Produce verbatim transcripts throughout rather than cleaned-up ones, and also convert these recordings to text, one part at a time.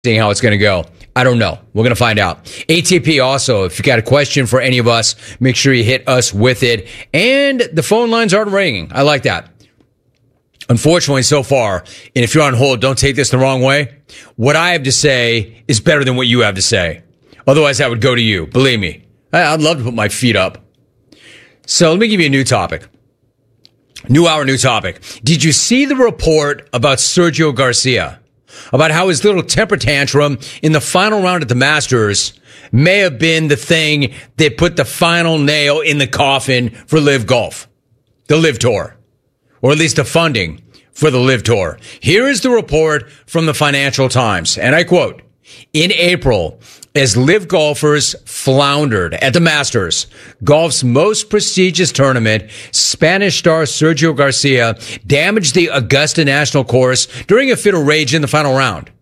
seeing how it's going to go. I don't know. We're going to find out. A T P also, if you got a question for any of us, make sure you hit us with it. And the phone lines aren't ringing. I like that. Unfortunately, so far, and if you're on hold, don't take this the wrong way. What I have to say is better than what you have to say. Otherwise, that would go to you. Believe me. I'd love to put my feet up. So let me give you a new topic. New hour, new topic. Did you see the report about Sergio Garcia? About how his little temper tantrum in the final round at the Masters may have been the thing that put the final nail in the coffin for Live Golf. The Live Tour. Or at least the funding for the Live Tour. Here is the report from the Financial Times. And I quote, in April, as Live golfers floundered at the Masters, golf's most prestigious tournament, Spanish star Sergio Garcia damaged the Augusta National Course during a fit of rage in the final round.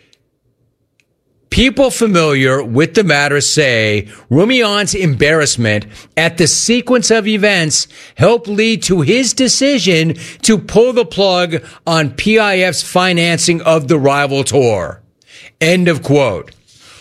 People familiar with the matter say Rumillon's embarrassment at the sequence of events helped lead to his decision to pull the plug on P I F's financing of the rival tour. End of quote.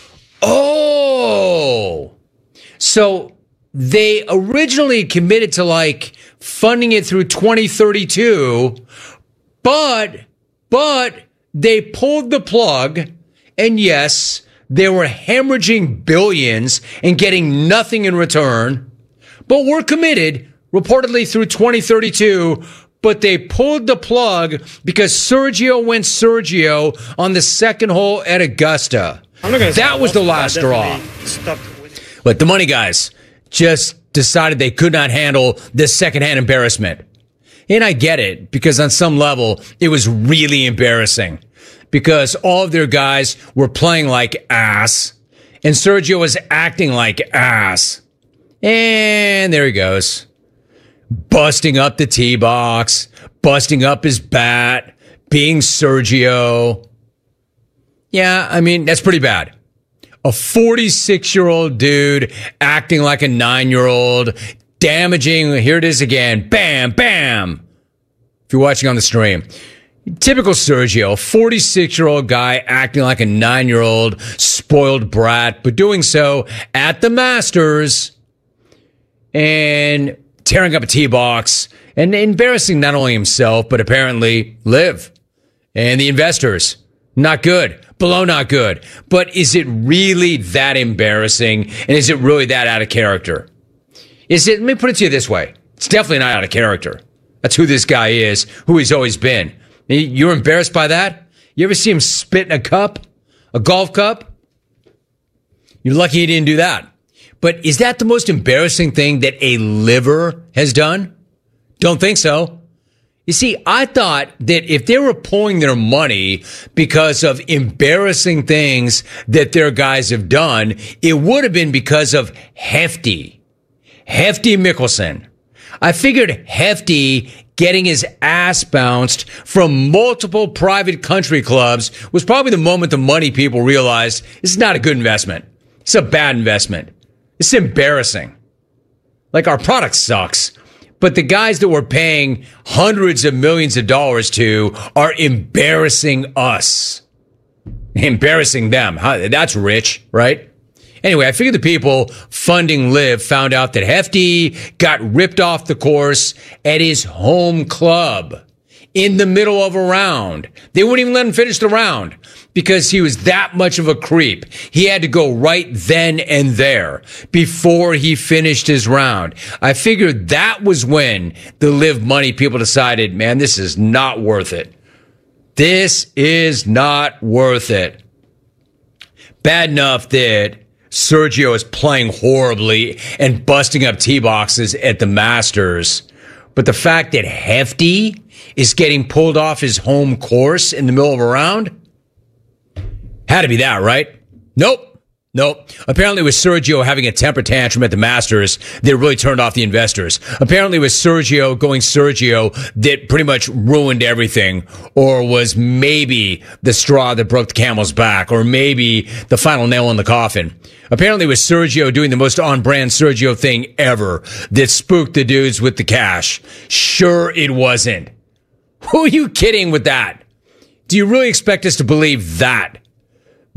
Oh, so they originally committed to like funding it through twenty thirty-two, but, but they pulled the plug, and yes, they were hemorrhaging billions and getting nothing in return, but were committed reportedly through twenty thirty-two, but they pulled the plug because Sergio went Sergio on the second hole at Augusta. That was the last straw. But the money guys just decided they could not handle this secondhand embarrassment. And I get it, because on some level, it was really embarrassing. Because all of their guys were playing like ass, and Sergio was acting like ass. And there he goes. Busting up the tee box, busting up his bat, being Sergio. Yeah, I mean, that's pretty bad. A forty-six-year-old dude acting like a nine-year-old, damaging, here it is again, bam, bam. If you're watching on the stream. Typical Sergio, forty-six-year-old guy acting like a nine-year-old, spoiled brat, but doing so at the Masters and tearing up a tee box and embarrassing not only himself, but apparently Liv and the investors. Not good. Below not good. But is it really that embarrassing? And is it really that out of character? Is it, let me put it to you this way. It's definitely not out of character. That's who this guy is, who he's always been. You're embarrassed by that? You ever see him spit in a cup? A golf cup? You're lucky he didn't do that. But is that the most embarrassing thing that a liver has done? Don't think so. You see, I thought that if they were pulling their money because of embarrassing things that their guys have done, it would have been because of Hefty. Hefty Mickelson. I figured Hefty getting his ass bounced from multiple private country clubs was probably the moment the money people realized this is not a good investment. It's a bad investment. It's embarrassing. Like, our product sucks. But the guys that we're paying hundreds of millions of dollars to are embarrassing us. Embarrassing them. How, that's rich, right? Anyway, I figured the people funding Liv found out that Hefty got ripped off the course at his home club in the middle of a round. They wouldn't even let him finish the round because he was that much of a creep. He had to go right then and there before he finished his round. I figured that was when the Liv money people decided, man, this is not worth it. This is not worth it. Bad enough that Sergio is playing horribly and busting up tee boxes at the Masters. But the fact that Hefty is getting pulled off his home course in the middle of a round? Had to be that, right? Nope. Nope. Apparently it was Sergio having a temper tantrum at the Masters that really turned off the investors. Apparently it was Sergio going Sergio that pretty much ruined everything, or was maybe the straw that broke the camel's back, or maybe the final nail in the coffin. Apparently it was Sergio doing the most on-brand Sergio thing ever that spooked the dudes with the cash. Sure it wasn't. Who are you kidding with that? Do you really expect us to believe that?